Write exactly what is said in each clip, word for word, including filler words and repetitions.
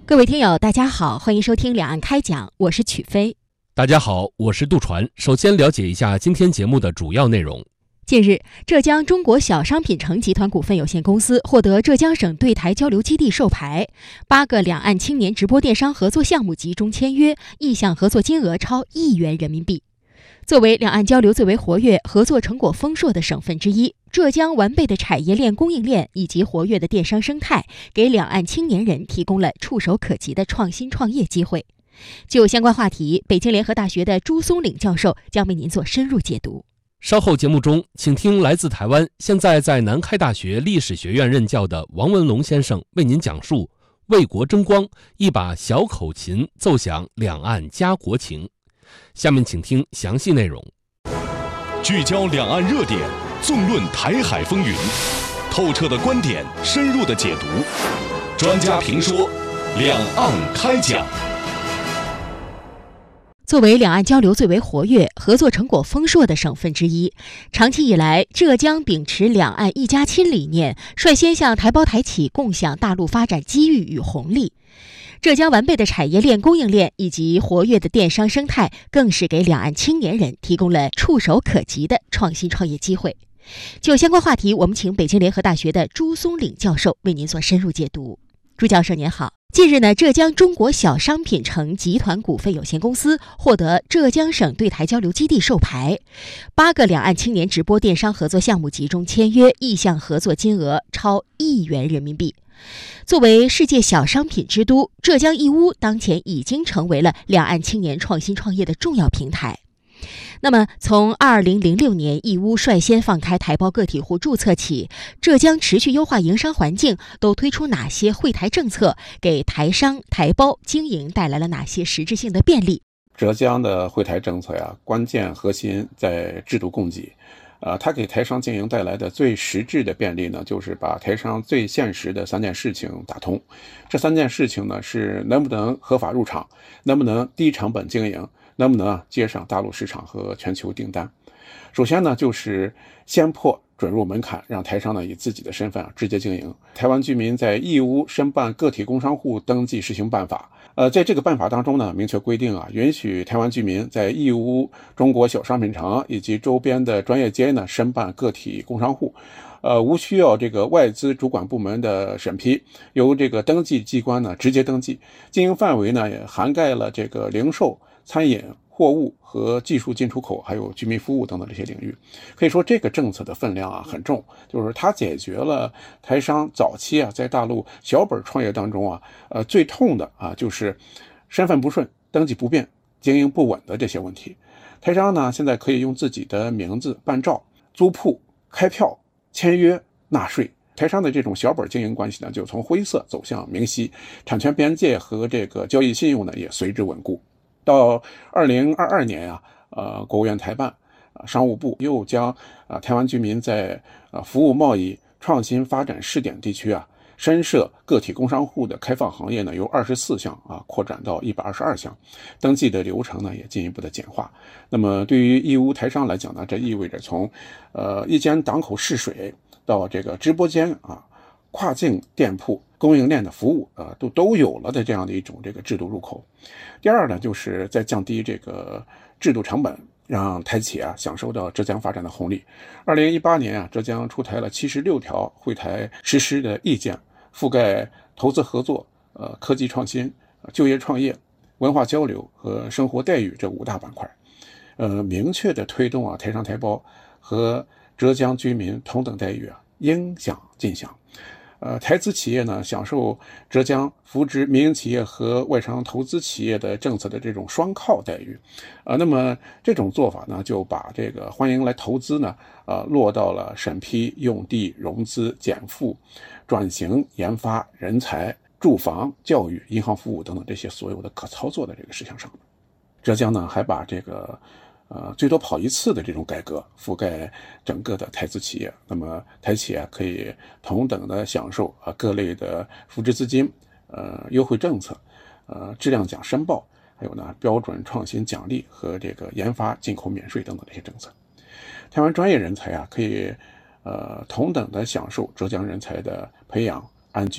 各位听友大家好，欢迎收听两岸开讲，我是曲飞。 大家好，我是杜传。首先了解一下今天节目的主要内容。 近日，浙江中国小商品城集团股份有限公司获得浙江省对台交流基地授牌，八个两岸青年直播电商合作项目集中签约，意向合作金额超亿元人民币。作为两岸交流最为活跃、合作成果丰硕的省份之一，浙江完备的产业链、供应链以及活跃的电商生态，给两岸青年人提供了触手可及的创新创业机会。就相关话题，北京联合大学的朱松岭教授将为您做深入解读。 稍后节目中，请听来自台湾、现在在南开大学历史学院任教的王文龙先生为您讲述为国争光，一把小口琴奏响两岸家国情。下面请听详细内容。 聚焦两岸热点，纵论台海风云，透彻的观点，深入的解读，专家评说，两岸开讲。 作为两岸交流最为活跃、合作成果丰硕的省份之一，长期以来，浙江秉持两岸一家亲理念，率先向台胞台企共享大陆发展机遇与红利。浙江完备的产业链、供应链以及活跃的电商生态，更是给两岸青年人提供了触手可及的创新创业机会。就相关话题，我们请北京联合大学的朱松岭教授为您做深入解读。朱教授您好。近日呢，浙江中国小商品城集团股份有限公司获得浙江省对台交流基地授牌，八个两岸青年直播电商合作项目集中签约，意向合作金额超亿元人民币。作为世界小商品之都，浙江义乌当前已经成为了两岸青年创新创业的重要平台。那么，从二零零六年义乌率先放开台胞个体户注册起，浙江持续优化营商环境，都推出哪些惠台政策，给台商、台胞经营带来了哪些实质性的便利？ 浙江的惠台政策呀，关键核心在制度供给。呃，它给台商经营带来的最实质的便利呢，就是把台商最现实的三件事情打通。这三件事情呢，是能不能合法入场，能不能低成本经营，能不能接上大陆市场和全球订单。首先呢，就是先破准入门槛，让台商呢以自己的身份啊直接经营。台湾居民在义乌申办个体工商户登记实行办法。呃，在这个办法当中呢，明确规定啊，允许台湾居民在义乌中国小商品城以及周边的专业街呢申办个体工商户，呃，无需要这个外资主管部门的审批，由这个登记机关呢直接登记。经营范围呢也涵盖了这个零售、餐饮、货物和技术进出口，还有居民服务等等这些领域。可以说这个政策的分量啊很重，就是它解决了台商早期啊在大陆小本创业当中啊呃最痛的啊就是身份不顺、登记不便、经营不稳的这些问题。台商呢现在可以用自己的名字办照、租铺、开票、签约、纳税。台商的这种小本经营关系呢就从灰色走向明晰，产权边界和这个交易信用呢也随之稳固。到二零二二年啊，呃，国务院台办、呃、商务部又将啊、呃、台湾居民在呃服务贸易创新发展试点地区啊深设个体工商户的开放行业呢由二十四项啊扩展到一百二十二项，登记的流程呢也进一步的简化。那么对于义乌台商来讲呢，这意味着从呃一间档口试水到这个直播间啊、跨境店铺、供应链的服务啊、呃、都都有了的这样的一种这个制度入口。第二呢，就是在降低这个制度成本，让台企啊享受到浙江发展的红利。二零一八年啊，浙江出台了七十六条惠台实施的意见，覆盖投资合作、呃科技创新、就业创业、文化交流和生活待遇这五大板块，呃明确的推动啊台商台胞和浙江居民同等待遇啊应享尽享。呃，台资企业呢享受浙江扶植民营企业和外商投资企业的政策的这种双靠待遇，呃，那么这种做法呢，就把这个欢迎来投资呢，呃，落到了审批、用地、融资、减负、转型、研发、人才、住房、教育、银行服务等等这些所有的可操作的这个事项上。浙江呢还把这个呃，最多跑一次的这种改革覆盖整个的台资企业，那么台企啊可以同等的享受啊各类的扶植资金、呃优惠政策、呃质量奖申报，还有呢标准创新奖励和这个研发进口免税等等这些政策。台湾专业人才啊可以呃同等的享受浙江人才的培养、安居、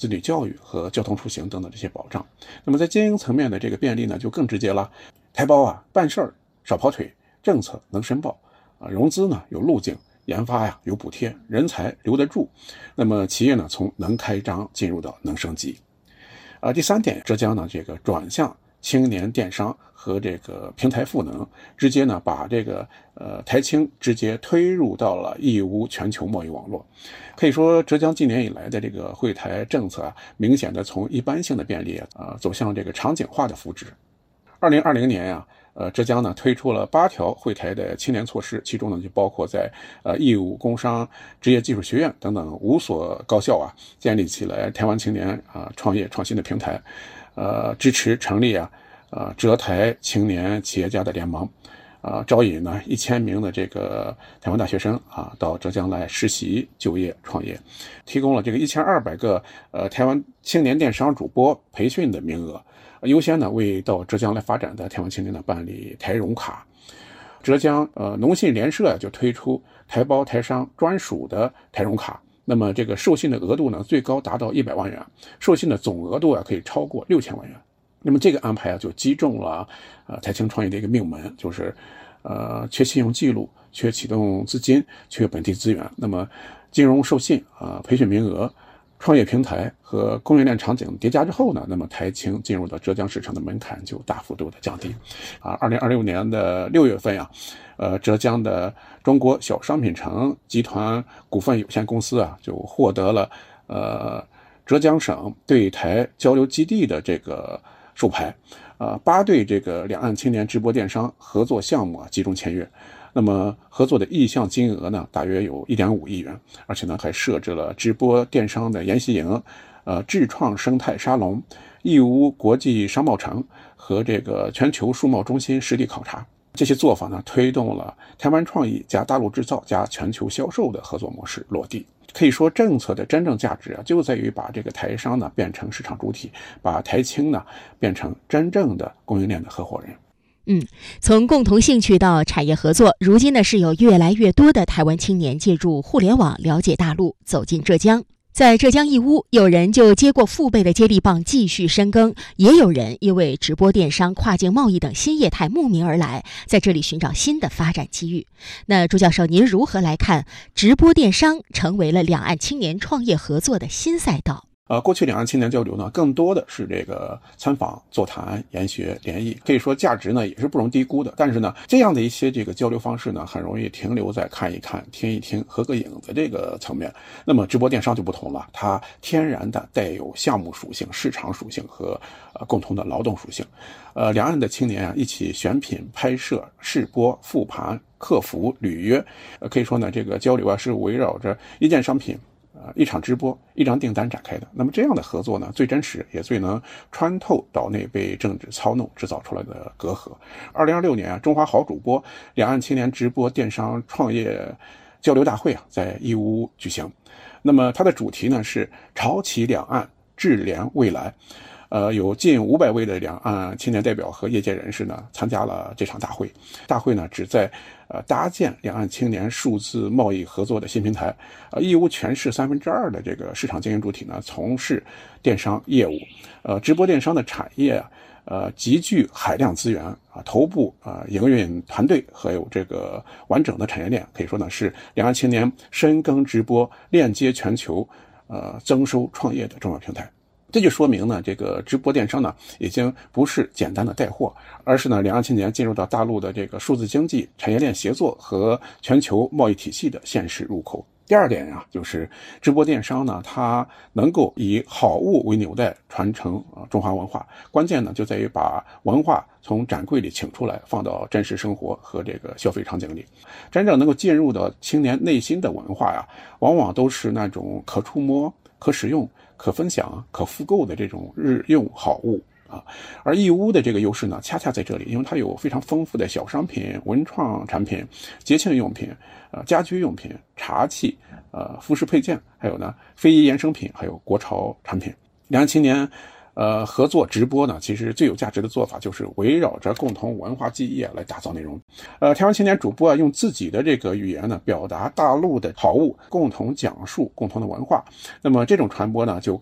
子女教育和交通出行等等这些保障。那么在经营层面的这个便利呢，就更直接了。台胞啊，办事儿少跑腿，政策能申报啊，融资呢有路径，研发呀有补贴，人才留得住。那么企业呢，从能开张进入到能升级。啊，第三点，浙江呢这个转向青年电商和这个平台赋能，直接呢把这个呃台青直接推入到了义乌全球贸易网络。可以说，浙江近年以来的这个惠台政策啊，明显的从一般性的便利啊、呃、走向这个场景化的扶持。二零二零年呀、啊，呃，浙江呢推出了八条惠台的青年措施，其中呢就包括在呃义乌工商职业技术学院等等五所高校啊，建立起来台湾青年啊创业创新的平台，呃，支持成立啊呃浙台青年企业家的联盟，啊，招引呢一千名的这个台湾大学生啊到浙江来实习、就业、创业，提供了这个一千二百个呃台湾青年电商主播培训的名额。优先呢为到浙江来发展的台湾青年呢办理台融卡。浙江呃农信联社就推出台胞台商专属的台融卡，那么这个授信的额度呢最高达到一百万元，授信的总额度啊可以超过六千万元。那么这个安排啊就击中了呃台青创业的一个命门，就是呃缺信用记录、缺启动资金、缺本地资源。那么金融授信啊、呃、培训名额、创业平台和供应链场景叠加之后呢，那么台青进入到浙江市场的门槛就大幅度的降低。啊，二零二六年的六月份呀、啊，呃，浙江的中国小商品城集团股份有限公司啊，就获得了呃浙江省对台交流基地的这个授牌，呃，八对这个两岸青年直播电商合作项目啊集中签约。那么合作的意向金额呢，大约有 一点五亿元，而且呢还设置了直播电商的研习营、呃智创生态沙龙、义乌国际商贸城和这个全球数贸中心实地考察。这些做法呢，推动了台湾创意加大陆制造加全球销售的合作模式落地。可以说，政策的真正价值啊，就在于把这个台商呢变成市场主体，把台青呢变成真正的供应链的合伙人。 嗯，从共同兴趣到产业合作，如今呢是有越来越多的台湾青年借助互联网了解大陆，走进浙江。在浙江义乌，有人就接过父辈的接力棒继续深耕，也有人因为直播电商、跨境贸易等新业态慕名而来，在这里寻找新的发展机遇。那朱教授，您如何来看直播电商成为了两岸青年创业合作的新赛道？ 呃，过去两岸青年交流呢，更多的是这个参访、座谈、研学、联谊，可以说价值呢也是不容低估的。但是呢，这样的一些这个交流方式呢，很容易停留在看一看、听一听、合个影的这个层面。那么直播电商就不同了，它天然的带有项目属性、市场属性和呃共同的劳动属性。呃，两岸的青年啊，一起选品、拍摄、试播、复盘、客服、履约，呃，可以说呢，这个交流啊是围绕着一件商品。呃，一场直播，一张订单展开的。那么这样的合作呢，最真实，也最能穿透岛内被政治操弄制造出来的隔阂。二零二六年啊，中华好主播两岸青年直播电商创业交流大会啊，在义乌举行。那么它的主题呢是潮起两岸，智联未来。呃，有近五百位的两岸青年代表和业界人士呢参加了这场大会。大会呢旨在呃搭建两岸青年数字贸易合作的新平台。呃，义乌全市三分之二的这个市场经营主体呢从事电商业务。呃，直播电商的产业啊，呃，集聚海量资源啊，头部啊营运团队还有这个完整的产业链，可以说呢是两岸青年深耕直播、链接全球、呃增收创业的重要平台。这就说明呢，这个直播电商呢，已经不是简单的带货，而是呢，两岸青年进入到大陆的这个数字经济、产业链协作和全球贸易体系的现实入口。第二点啊，就是直播电商呢，它能够以好物为纽带传承啊中华文化。关键呢，就在于把文化从展柜里请出来，放到真实生活和这个消费场景里。真正能够进入到青年内心的文化呀，往往都是那种可触摸、可使用、可分享、可复购的这种日用好物啊。而义乌的这个优势呢，恰恰在这里，因为它有非常丰富的小商品、文创产品、节庆用品、呃家居用品、茶器、呃服饰配件，还有呢非遗衍生品，还有国潮产品。两岸青年呃，合作直播呢，其实最有价值的做法就是围绕着共同文化记忆啊来打造内容。呃，台湾青年主播啊，用自己的这个语言呢，表达大陆的好物，共同讲述共同的文化。那么这种传播呢，就